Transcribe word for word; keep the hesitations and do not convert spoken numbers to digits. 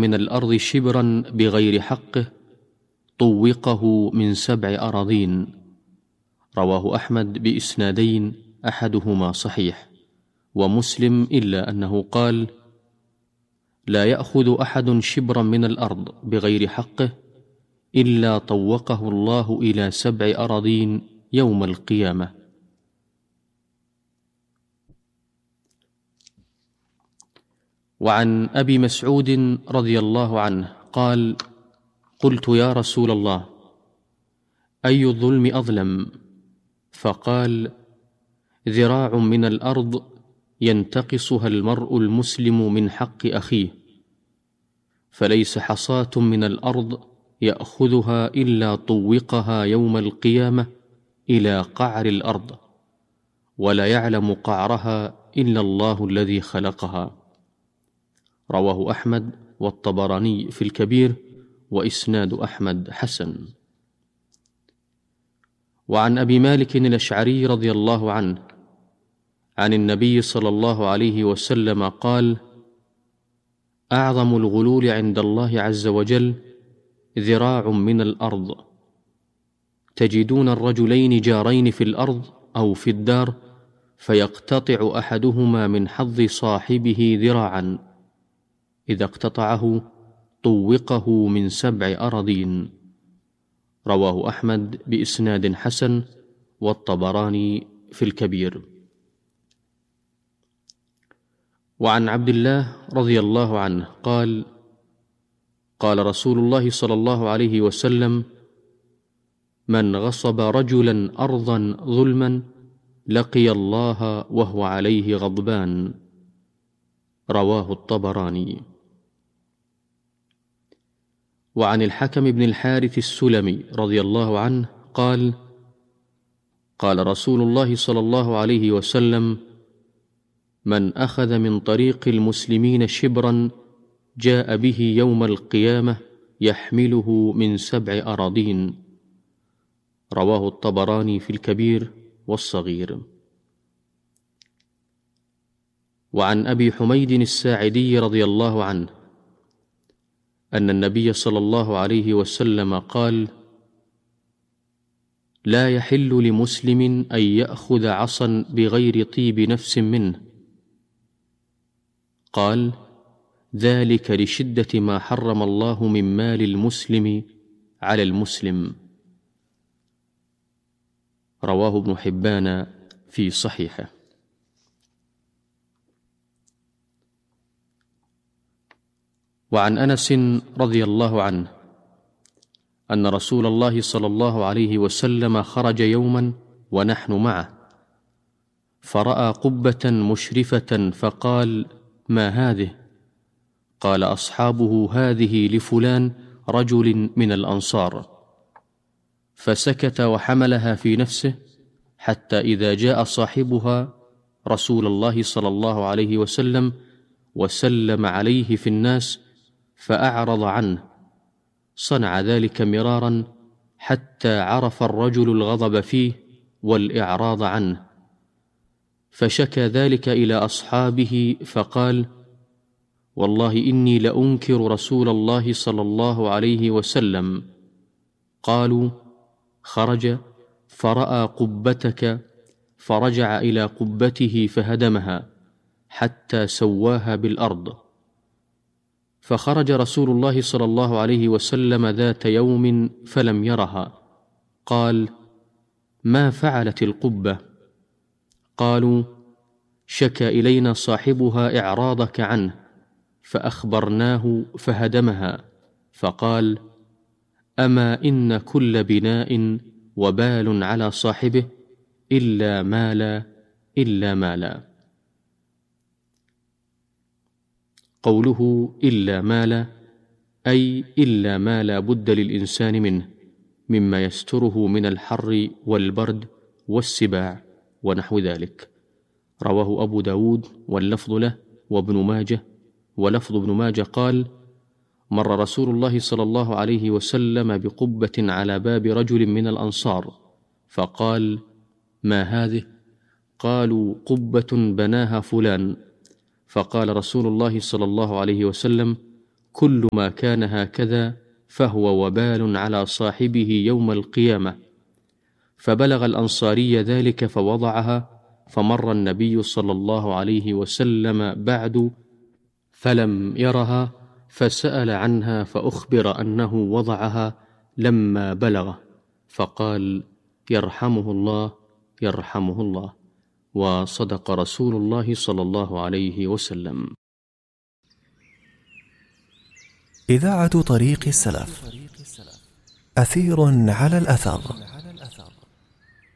من الأرض شبرا بغير حقه طوقه من سبع أراضين. رواه أحمد بإسنادين أحدهما صحيح، ومسلم إلا أنه قال: لا يأخذ أحد شبرا من الأرض بغير حقه إلا طوقه الله إلى سبع أراضين يوم القيامة. وعن أبي مسعود رضي الله عنه قال: قلت يا رسول الله، أي الظلم أظلم؟ فقال: ذراع من الأرض ينتقصها المرء المسلم من حق أخيه، فليس حصاة من الأرض يأخذها إلا طوقها يوم القيامة إلى قعر الأرض، ولا يعلم قعرها إلا الله الذي خلقها. رواه أحمد والطبراني في الكبير، وإسناد أحمد حسن. وعن أبي مالك الأشعري رضي الله عنه عن النبي صلى الله عليه وسلم قال: أعظم الغلول عند الله عز وجل ذراع من الأرض، تجدون الرجلين جارين في الأرض أو في الدار، فيقتطع أحدهما من حظ صاحبه ذراعا، إذا اقتطعه طوقه من سبع أراضين. رواه أحمد بإسناد حسن، والطبراني في الكبير. وعن عبد الله رضي الله عنه قال: قال رسول الله صلى الله عليه وسلم: من غصب رجلا أرضا ظلما لقي الله وهو عليه غضبان. رواه الطبراني. وعن الحكم بن الحارث السلمي رضي الله عنه قال: قال رسول الله صلى الله عليه وسلم: من أخذ من طريق المسلمين شبرا جاء به يوم القيامة يحمله من سبع أراضين. رواه الطبراني في الكبير والصغير. وعن أبي حميد الساعدي رضي الله عنه أن النبي صلى الله عليه وسلم قال: لا يحل لمسلم أن يأخذ عصا بغير طيب نفس منه. قال: ذلك لشدة ما حرم الله من مال المسلم على المسلم. رواه ابن حبان في صحيحه. وعن أنس رضي الله عنه أن رسول الله صلى الله عليه وسلم خرج يوما ونحن معه، فرأى قبة مشرفة فقال: ما هذه؟ قال أصحابه: هذه لفلان رجل من الأنصار. فسكت وحملها في نفسه، حتى إذا جاء صاحبها رسول الله صلى الله عليه وسلم وسلم عليه في الناس فأعرض عنه، صنع ذلك مرارا حتى عرف الرجل الغضب فيه والإعراض عنه، فشكى ذلك إلى أصحابه فقال: والله إني لأنكر رسول الله صلى الله عليه وسلم. قالوا: خرج فرأى قبتك فرجع إلى قبته فهدمها حتى سواها بالأرض. فخرج رسول الله صلى الله عليه وسلم ذات يوم فلم يرها، قال: ما فعلت القبة؟ قالوا: شكى إلينا صاحبها إعراضك عنه فأخبرناه فهدمها. فقال: أما إن كل بناء وبال على صاحبه إلا مالا إلا مالا. قوله إلا مالا أي إلا ما لا بد للإنسان منه مما يستره من الحر والبرد والسباع ونحو ذلك. رواه أبو داود واللفظ له وابن ماجه، ولفظ ابن ماجه قال: مر رسول الله صلى الله عليه وسلم بقبة على باب رجل من الأنصار فقال: ما هذه؟ قالوا: قبة بناها فلان. فقال رسول الله صلى الله عليه وسلم: كل ما كان هكذا فهو وبال على صاحبه يوم القيامة. فبلغ الأنصاري ذلك فوضعها، فمر النبي صلى الله عليه وسلم بعد فلم يرها، فسأل عنها فأخبر أنه وضعها لما بلغ، فقال: يرحمه الله يرحمه الله. وصدق رسول الله صلى الله عليه وسلم. إذاعة طريق السلف، أثير على الأثر.